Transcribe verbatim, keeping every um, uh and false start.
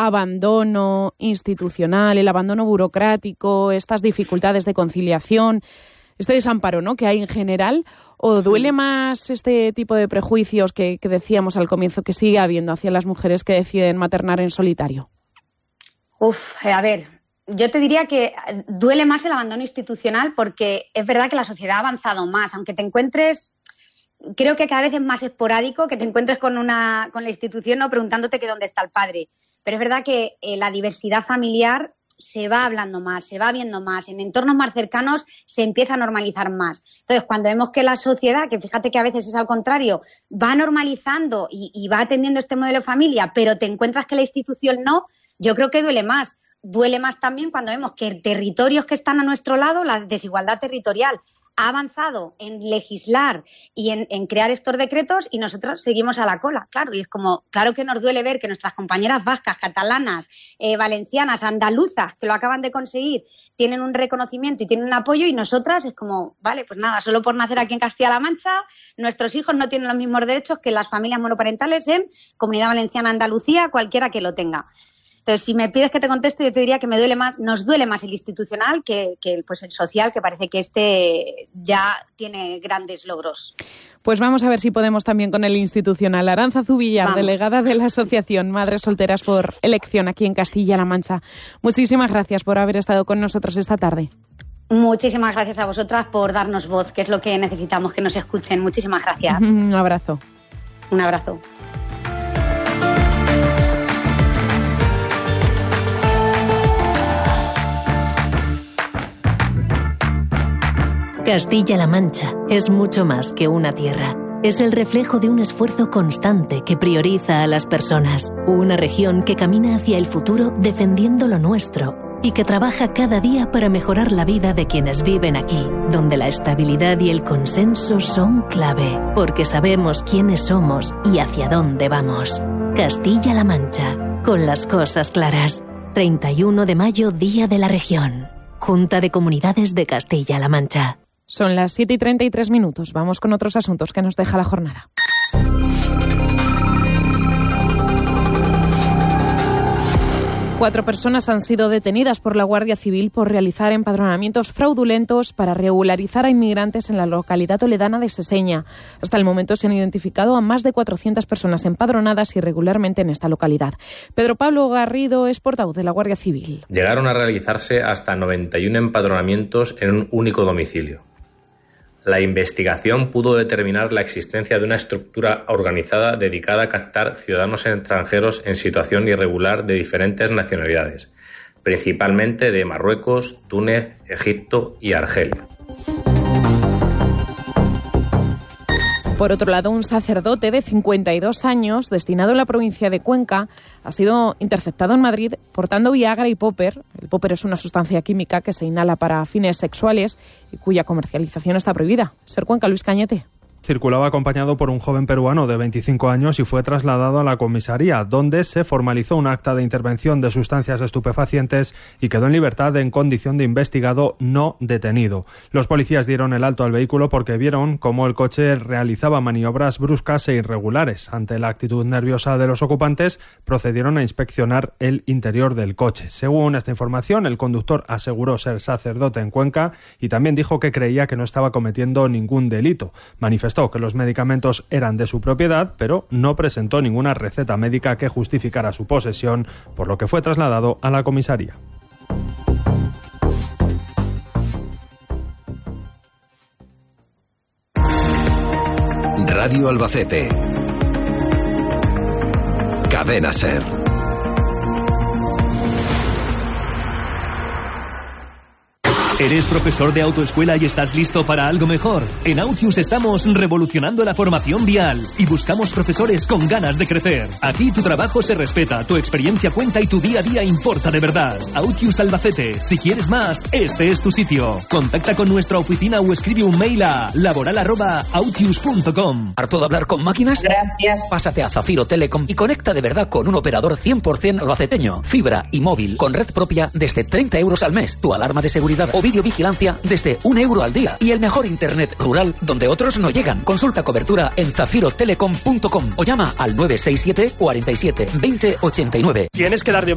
abandono institucional, el abandono burocrático, estas dificultades de conciliación, este desamparo, ¿no?, que hay en general, o duele más este tipo de prejuicios que, que decíamos al comienzo que sigue habiendo hacia las mujeres que deciden maternar en solitario? Uf, a ver, yo te diría que duele más el abandono institucional porque es verdad que la sociedad ha avanzado más, aunque te encuentres, creo que cada vez es más esporádico que te encuentres con una con la institución, ¿no?, preguntándote que dónde está el padre. Pero es verdad que eh, la diversidad familiar se va hablando más, se va viendo más, en entornos más cercanos se empieza a normalizar más. Entonces, cuando vemos que la sociedad, que fíjate que a veces es al contrario, va normalizando y, y va atendiendo este modelo de familia, pero te encuentras que la institución no, yo creo que duele más. Duele más también cuando vemos que territorios que están a nuestro lado, la desigualdad territorial ha avanzado en legislar y en, en crear estos decretos y nosotros seguimos a la cola, claro. Y es como, claro que nos duele ver que nuestras compañeras vascas, catalanas, eh, valencianas, andaluzas, que lo acaban de conseguir, tienen un reconocimiento y tienen un apoyo y nosotras es como, vale, pues nada, solo por nacer aquí en Castilla-La Mancha, nuestros hijos no tienen los mismos derechos que las familias monoparentales en Comunidad Valenciana, Andalucía, cualquiera que lo tenga. Entonces, si me pides que te conteste, yo te diría que me duele más, nos duele más el institucional que, que pues el social, que parece que este ya tiene grandes logros. Pues vamos a ver si podemos también con el institucional. Arantzazu Villar, vamos. Delegada de la Asociación Madres Solteras por Elección aquí en Castilla-La Mancha. Muchísimas gracias por haber estado con nosotros esta tarde. Muchísimas gracias a vosotras por darnos voz, que es lo que necesitamos, que nos escuchen. Muchísimas gracias. Un abrazo. Un abrazo. Castilla-La Mancha es mucho más que una tierra. Es el reflejo de un esfuerzo constante que prioriza a las personas. Una región que camina hacia el futuro defendiendo lo nuestro y que trabaja cada día para mejorar la vida de quienes viven aquí, donde la estabilidad y el consenso son clave, porque sabemos quiénes somos y hacia dónde vamos. Castilla-La Mancha, con las cosas claras. treinta y uno de mayo, Día de la Región. Junta de Comunidades de Castilla-La Mancha. Son las siete y treinta y tres minutos. Vamos con otros asuntos que nos deja la jornada. Cuatro personas han sido detenidas por la Guardia Civil por realizar empadronamientos fraudulentos para regularizar a inmigrantes en la localidad toledana de Seseña. Hasta el momento se han identificado a más de cuatrocientas personas empadronadas irregularmente en esta localidad. Pedro Pablo Garrido es portavoz de la Guardia Civil. Llegaron a realizarse hasta noventa y uno empadronamientos en un único domicilio. La investigación pudo determinar la existencia de una estructura organizada dedicada a captar ciudadanos extranjeros en situación irregular de diferentes nacionalidades, principalmente de Marruecos, Túnez, Egipto y Argelia. Por otro lado, un sacerdote de cincuenta y dos años, destinado en la provincia de Cuenca, ha sido interceptado en Madrid portando Viagra y Popper. El Popper es una sustancia química que se inhala para fines sexuales y cuya comercialización está prohibida. Ser Cuenca, Luis Cañete. Circulaba acompañado por un joven peruano de veinticinco años y fue trasladado a la comisaría, donde se formalizó un acta de intervención de sustancias estupefacientes y quedó en libertad en condición de investigado no detenido. Los policías dieron el alto al vehículo porque vieron cómo el coche realizaba maniobras bruscas e irregulares. Ante la actitud nerviosa de los ocupantes, procedieron a inspeccionar el interior del coche. Según esta información, el conductor aseguró ser sacerdote en Cuenca y también dijo que creía que no estaba cometiendo ningún delito. Manifestó que los medicamentos eran de su propiedad, pero no presentó ninguna receta médica que justificara su posesión, por lo que fue trasladado a la comisaría. Radio Albacete. Cadena SER. ¿Eres profesor de autoescuela y estás listo para algo mejor? En Autius estamos revolucionando la formación vial y buscamos profesores con ganas de crecer. Aquí tu trabajo se respeta, tu experiencia cuenta y tu día a día importa de verdad. Autius Albacete. Si quieres más, este es tu sitio. Contacta con nuestra oficina o escribe un mail a laboral arroba autius punto com. ¿Harto de hablar con máquinas? Gracias. Pásate a Zafiro Telecom y conecta de verdad con un operador cien por ciento albaceteño. Fibra y móvil con red propia desde treinta euros al mes. Tu alarma de seguridad o videovigilancia desde un euro al día. Y el mejor internet rural donde otros no llegan. Consulta cobertura en zafiro telecom punto com o llama al nueve seis siete, cuarenta y siete, veinte, ochenta y nueve. Tienes que dar de